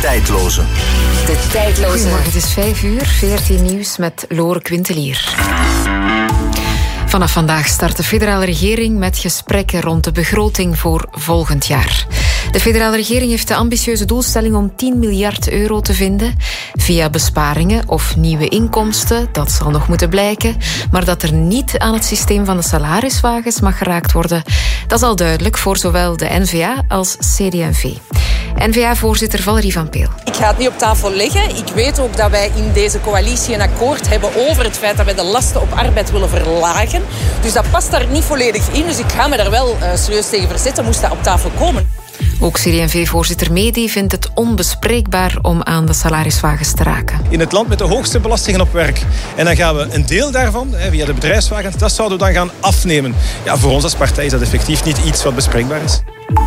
Tijdloze. De Tijdloze. Goedemorgen, het is 5:00, 14 nieuws met Lore Quintelier. Vanaf vandaag start de federale regering met gesprekken rond de begroting voor volgend jaar. De federale regering heeft de ambitieuze doelstelling om 10 miljard euro te vinden via besparingen of nieuwe inkomsten. Dat zal nog moeten blijken. Maar dat er niet aan het systeem van de salariswagens mag geraakt worden, dat is al duidelijk voor zowel de N-VA als CD&V. N-VA-voorzitter Valerie Van Peel. Ik ga het niet op tafel leggen. Ik weet ook dat wij in deze coalitie een akkoord hebben over het feit dat wij de lasten op arbeid willen verlagen. Dus dat past daar niet volledig in. Dus ik ga me daar wel serieus tegen verzetten, moest dat op tafel komen. Ook CD&V-voorzitter Medi vindt het onbespreekbaar om aan de salariswagens te raken. In het land met de hoogste belastingen op werk. En dan gaan we een deel daarvan, via de bedrijfswagens, dat zouden we dan gaan afnemen. Ja, voor ons als partij is dat effectief niet iets wat bespreekbaar is.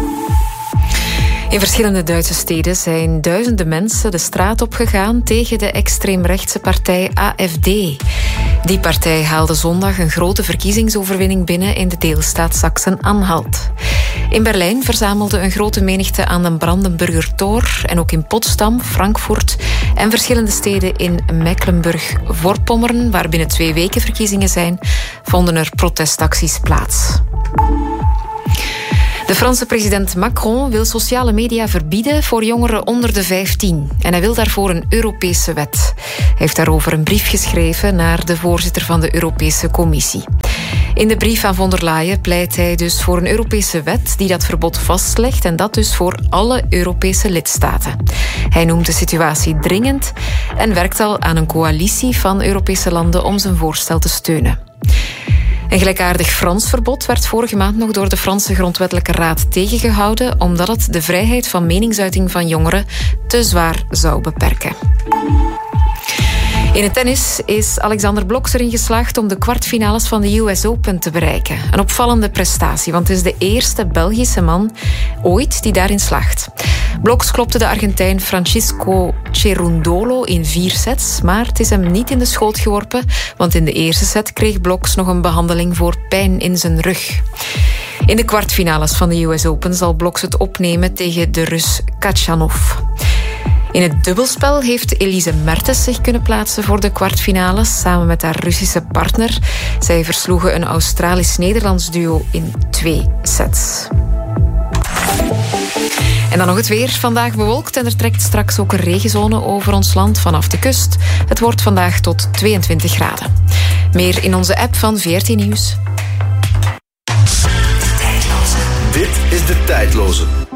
In verschillende Duitse steden zijn duizenden mensen de straat opgegaan tegen de extreemrechtse partij AfD. Die partij haalde zondag een grote verkiezingsoverwinning binnen in de deelstaat Sachsen-Anhalt. In Berlijn verzamelde een grote menigte aan de Brandenburger Tor en ook in Potsdam, Frankfurt en verschillende steden in Mecklenburg-Vorpommern, waar binnen 2 weken verkiezingen zijn, vonden er protestacties plaats. De Franse president Macron wil sociale media verbieden voor jongeren onder de 15. En hij wil daarvoor een Europese wet. Hij heeft daarover een brief geschreven naar de voorzitter van de Europese Commissie. In de brief aan von der Leyen pleit hij dus voor een Europese wet die dat verbod vastlegt en dat dus voor alle Europese lidstaten. Hij noemt de situatie dringend en werkt al aan een coalitie van Europese landen om zijn voorstel te steunen. Een gelijkaardig Frans verbod werd vorige maand nog door de Franse Grondwettelijke Raad tegengehouden, omdat het de vrijheid van meningsuiting van jongeren te zwaar zou beperken. In het tennis is Alexander Bloksch erin geslaagd om de kwartfinales van de US Open te bereiken. Een opvallende prestatie, want het is de eerste Belgische man ooit die daarin slaagt. Bloksch klopte de Argentijn Francisco Cerundolo in 4 sets, maar het is hem niet in de schoot geworpen, want in de eerste set kreeg Bloksch nog een behandeling voor pijn in zijn rug. In de kwartfinales van de US Open zal Bloksch het opnemen tegen de Rus Khachanov. In het dubbelspel heeft Elise Mertens zich kunnen plaatsen voor de kwartfinales samen met haar Russische partner. Zij versloegen een Australisch-Nederlands duo in 2 sets. En dan nog het weer. Vandaag bewolkt en er trekt straks ook een regenzone over ons land vanaf de kust. Het wordt vandaag tot 22 graden. Meer in onze app van VRT Nieuws. Dit is De Tijdloze.